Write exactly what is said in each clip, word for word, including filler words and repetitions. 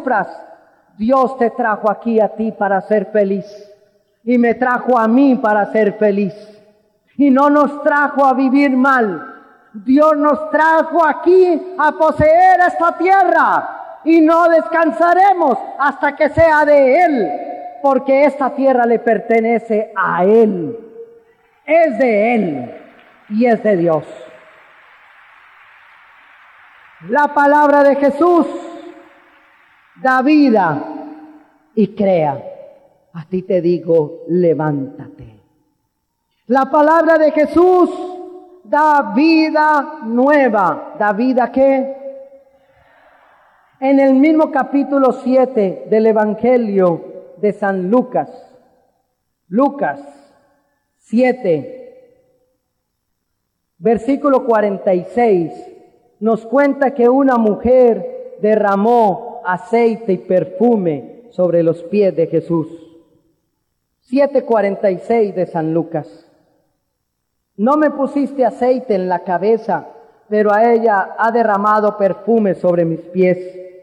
sufras. Dios te trajo aquí a ti para ser feliz. Y me trajo a mí para ser feliz. Y no nos trajo a vivir mal. Dios nos trajo aquí a poseer esta tierra. Y no descansaremos hasta que sea de Él. Porque esta tierra le pertenece a Él. Es de Él y es de Dios. La palabra de Jesús da vida y crea. A ti te digo, levántate. La palabra de Jesús da vida nueva. ¿Da vida qué? En el mismo capítulo siete del Evangelio de San Lucas. Lucas siete, versículo cuarenta y seis, nos cuenta que una mujer derramó aceite y perfume sobre los pies de Jesús. siete cuarenta y seis de San Lucas. No me pusiste aceite en la cabeza, pero a ella ha derramado perfume sobre mis pies.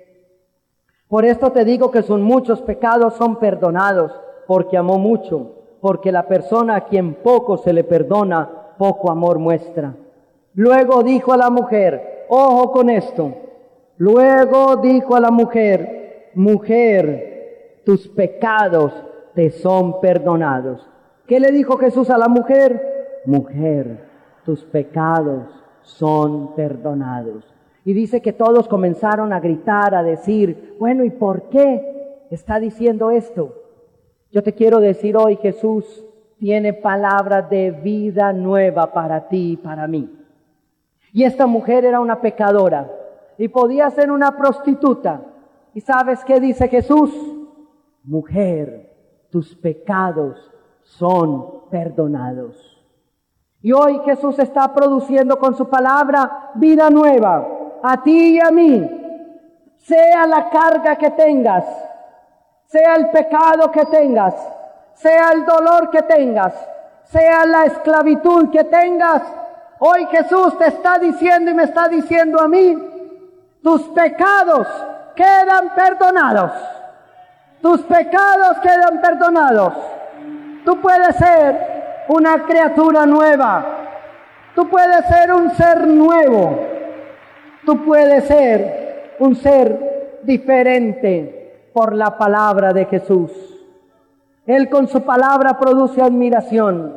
Por esto te digo que sus muchos pecados son perdonados, porque amó mucho, porque la persona a quien poco se le perdona, poco amor muestra. Luego dijo a la mujer, ojo con esto, luego dijo a la mujer, mujer, tus pecados te son perdonados. ¿Qué le dijo Jesús a la mujer? Mujer, tus pecados son perdonados. Y dice que todos comenzaron a gritar, a decir, bueno, ¿y por qué está diciendo esto? Yo te quiero decir hoy, Jesús tiene palabras de vida nueva para ti y para mí. Y esta mujer era una pecadora y podía ser una prostituta. ¿Y sabes qué dice Jesús? Mujer, tus pecados son perdonados. Y hoy Jesús está produciendo con su palabra vida nueva a ti y a mí. Sea la carga que tengas, sea el pecado que tengas, sea el dolor que tengas, sea la esclavitud que tengas, hoy Jesús te está diciendo y me está diciendo a mí, tus pecados quedan perdonados. Tus pecados quedan perdonados. Tú puedes ser una criatura nueva. Tú puedes ser un ser nuevo. Tú puedes ser un ser diferente por la palabra de Jesús. Él con su palabra produce admiración.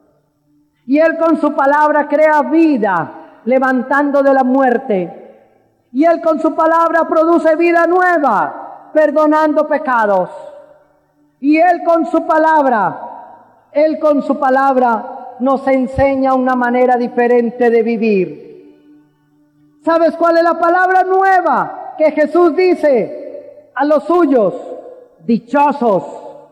Y Él con su palabra crea vida, levantando de la muerte. Y Él con su palabra produce vida nueva, perdonando pecados. Y Él con su palabra, Él con su palabra nos enseña una manera diferente de vivir. ¿Sabes cuál es la palabra nueva que Jesús dice a los suyos? Dichosos,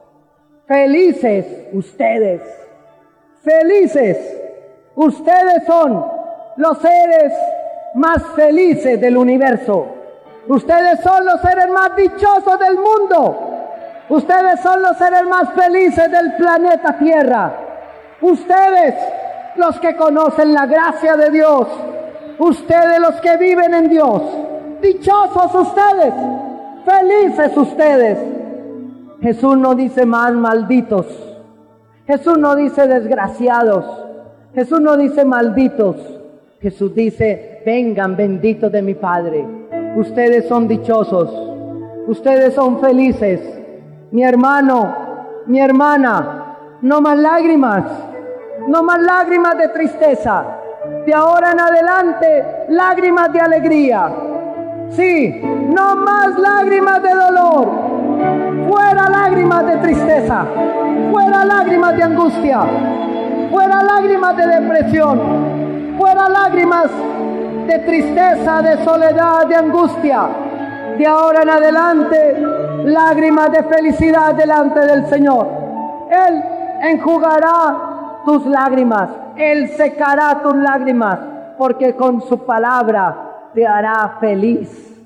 felices ustedes, felices. Ustedes son los seres más felices del universo. Ustedes son los seres más dichosos del mundo. Ustedes son los seres más felices del planeta Tierra. Ustedes, los que conocen la gracia de Dios. Ustedes, los que viven en Dios. Dichosos ustedes, felices ustedes. Jesús no dice más malditos. Jesús no dice desgraciados. Jesús no dice malditos. Jesús dice, vengan benditos de mi Padre. Ustedes son dichosos. Ustedes son felices. Mi hermano, mi hermana, no más lágrimas. No más lágrimas de tristeza. De ahora en adelante, lágrimas de alegría. Sí, no más lágrimas de dolor. Fuera lágrimas de tristeza. Fuera lágrimas de angustia. Fuera lágrimas de depresión. Fuera lágrimas de tristeza, de soledad, de angustia. De ahora en adelante, lágrimas de felicidad delante del Señor. Él enjugará tus lágrimas. Él secará tus lágrimas, porque con su palabra te hará feliz,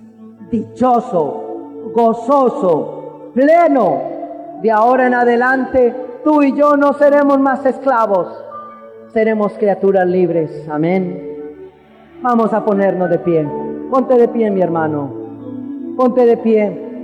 dichoso, gozoso, pleno. De ahora en adelante, tú y yo no seremos más esclavos, seremos criaturas libres. Amén. Vamos a ponernos de pie. Ponte de pie, mi hermano. Ponte de pie.